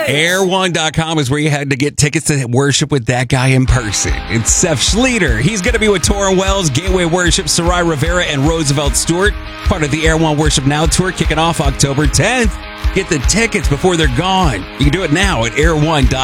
Air1.com is where you had to get tickets to worship with that guy in person. It's Seth Schleter. He's going to be with Torrin Wells, Gateway Worship, Sarai Rivera, and Roosevelt Stewart. Part of the Air One Worship Now tour kicking off October 10th. Get the tickets before they're gone. You can do it now at Air1.com.